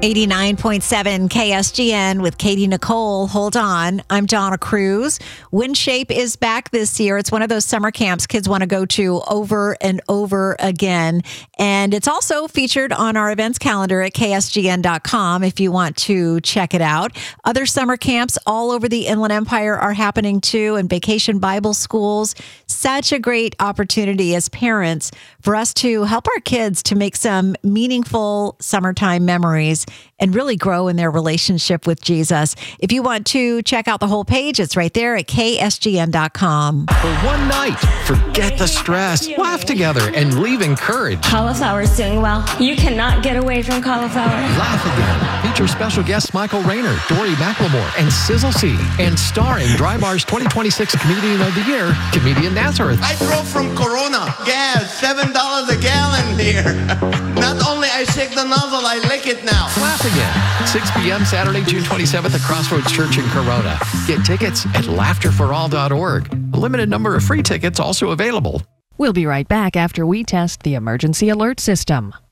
89.7 KSGN with Katie Nicole. Hold on. I'm Donna Cruz. WinShape is back this year. It's one of those summer camps kids want to go to over and over again. And it's also featured on our events calendar at ksgn.com if you want to check it out. Other summer camps all over the Inland Empire are happening too, and vacation Bible schools. Such a great opportunity as parents for us to help our kids to make some meaningful summertime memories and really grow in their relationship with Jesus. If you want to check out the whole page, it's right there at ksgn.com. For one night, forget the stress, laugh together, and leave encouraged. Cauliflower's doing well. You cannot get away from cauliflower. Laugh Again. Feature special guests Michael Rayner, Dory McLemore, and Sizzle C. And starring Dry Bar's 2026 Comedian of the Year, Comedian Nazareth. I drove from Corona. Gas, $7 a gallon here. Not only I shake the nozzle, I lick it now. Laugh Again. 6 p.m. Saturday, June 27th at Crossroads Church in Corona. Get tickets at laughterforall.org. A limited number of free tickets also available. We'll be right back after we test the emergency alert system.